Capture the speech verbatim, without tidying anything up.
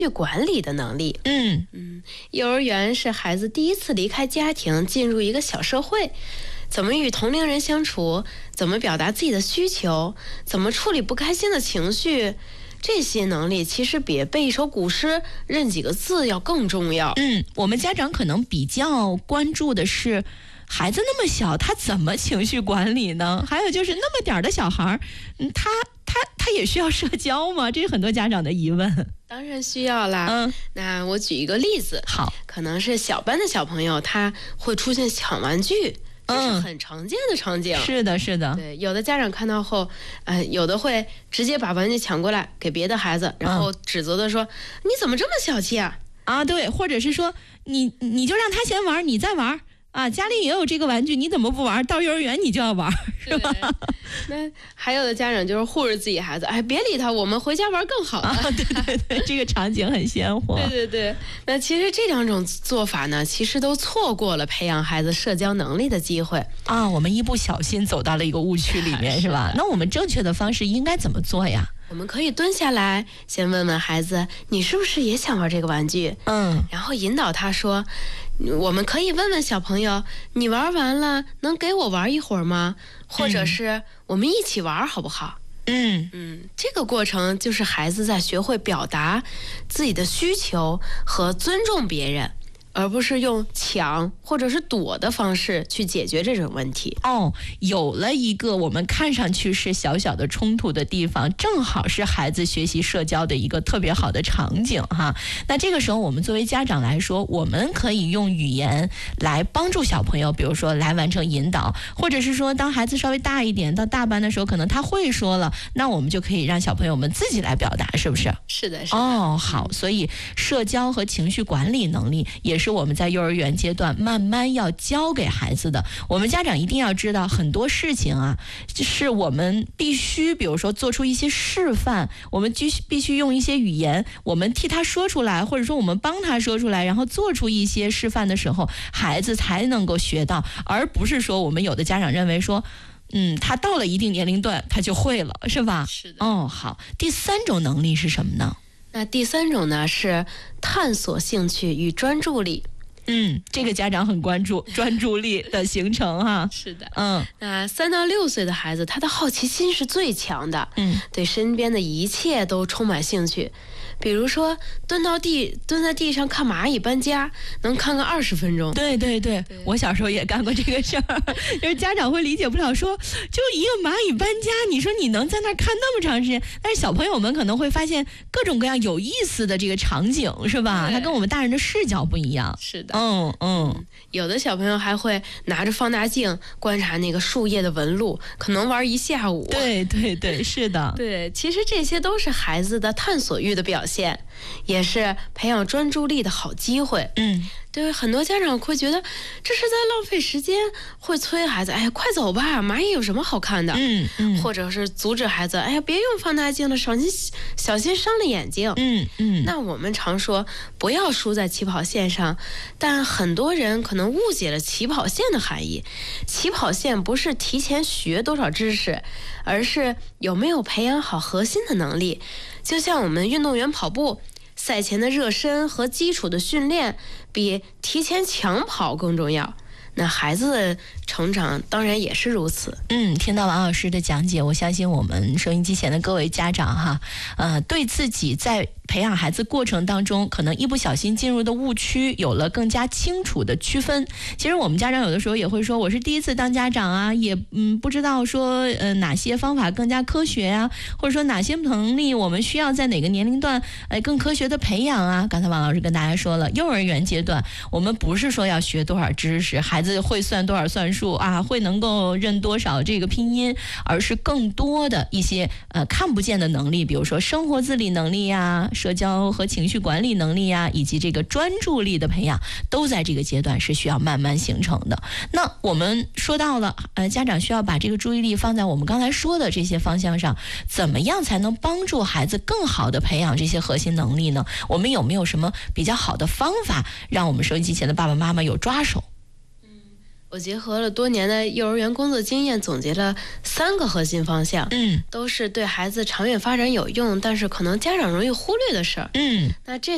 去管理的能力。 嗯嗯，幼儿园是孩子第一次离开家庭，进入一个小社会，怎么与同龄人相处，怎么表达自己的需求，怎么处理不开心的情绪，这些能力其实比背一首古诗、认几个字要更重要。 嗯，我们家长可能比较关注的是孩子那么小，他怎么情绪管理呢？还有就是那么点儿的小孩，嗯，他他他也需要社交吗？这是很多家长的疑问。 当然需要啦。 嗯， 那我举一个例子， 好， 可能是小班的小朋友他会出现抢玩具，这是很常见的场景。 是的，是的。 对，有的家长看到后，呃，有的会直接把玩具抢过来给别的孩子，然后指责的说：“嗯、你怎么这么小气啊？” 啊，对，或者是说你你就让他先玩，你再玩。啊，家里也有这个玩具，你怎么不玩？到幼儿园你就要玩，是吧？ 那还有的家长就是护着自己孩子，哎，别理他，我们回家玩更好的。 啊，对对对，这个场景很鲜活。 对对对，那其实这两种做法呢，其实都错过了培养孩子社交能力的机会啊。我们一不小心走到了一个误区里面，是吧？那我们正确的方式应该怎么做呀？ 我们可以蹲下来，先问问孩子，你是不是也想玩这个玩具？ 嗯， 然后引导他说，我们可以问问小朋友，你玩完了能给我玩一会儿吗？或者是我们一起玩好不好？ 嗯嗯，这个过程就是孩子在学会表达自己的需求和尊重别人，而不是用抢或者是躲的方式去解决这种问题。 哦，有了一个我们看上去是小小的冲突的地方，正好是孩子学习社交的一个特别好的场景哈。那这个时候我们作为家长来说，我们可以用语言来帮助小朋友，比如说来完成引导，或者是说当孩子稍微大一点，到大班的时候可能他会说了，那我们就可以让小朋友们自己来表达，是不是？ 是的，是的。 哦，好，所以社交和情绪管理能力也是我们在幼儿园阶段慢慢要教给孩子的。我们家长一定要知道，很多事情啊，是我们必须，比如说做出一些示范，我们必须必须用一些语言，我们替他说出来，或者说我们帮他说出来，然后做出一些示范的时候，孩子才能够学到，而不是说我们有的家长认为说，嗯，他到了一定年龄段他就会了，是吧？ 是的。 哦，好，第三种能力是什么呢？ 那第三种呢是探索兴趣与专注力。 嗯，这个家长很关注专注力的形成哈。 是的， 嗯， 那三到六岁的孩子，他的好奇心是最强的， 嗯， 对身边的一切都充满兴趣。比如说蹲到地蹲在地上看蚂蚁搬家，能看个二十分钟。 对对 对, 对，我小时候也干过这个事儿，就是家长会理解不了说，就一个蚂蚁搬家，你说你能在那儿看那么长时间？但是小朋友们可能会发现各种各样有意思的这个场景，是吧？它跟我们大人的视角不一样。 是的， 嗯嗯， 有的小朋友还会拿着放大镜观察那个树叶的纹路，可能玩一下午。 对对对，是的。 对，其实这些都是孩子的探索欲的表现，也是培养专注力的好机会。 嗯， 对，很多家长会觉得这是在浪费时间，会催孩子，哎呀，快走吧，蚂蚁有什么好看的？ 嗯嗯， 或者是阻止孩子，哎呀，别用放大镜了，小心小心伤了眼睛。 嗯嗯， 那我们常说不要输在起跑线上，但很多人可能误解了起跑线的含义。起跑线不是提前学多少知识，而是有没有培养好核心的能力。就像我们运动员跑步，赛前的热身和基础的训练比提前抢跑更重要。那孩子的成长当然也是如此。 嗯，听到王老师的讲解，我相信我们收音机前的各位家长哈，呃，对自己在培养孩子过程当中可能一不小心进入的误区有了更加清楚的区分。其实我们家长有的时候也会说，我是第一次当家长啊，也嗯不知道说呃哪些方法更加科学啊，或者说哪些能力我们需要在哪个年龄段呃更科学的培养啊。刚才王老师跟大家说了，幼儿园阶段我们不是说要学多少知识，孩子会算多少算术啊，会能够认多少这个拼音，而是更多的一些呃看不见的能力，比如说生活自理能力呀、社交和情绪管理能力呀，以及这个专注力的培养，都在这个阶段是需要慢慢形成的。那我们说到了，呃，家长需要把这个注意力放在我们刚才说的这些方向上，怎么样才能帮助孩子更好的培养这些核心能力呢？我们有没有什么比较好的方法，让我们收音机前的爸爸妈妈有抓手？ 我结合了多年的幼儿园工作经验，总结了三个核心方向， 嗯， 都是对孩子长远发展有用，但是可能家长容易忽略的事儿。 嗯， 那这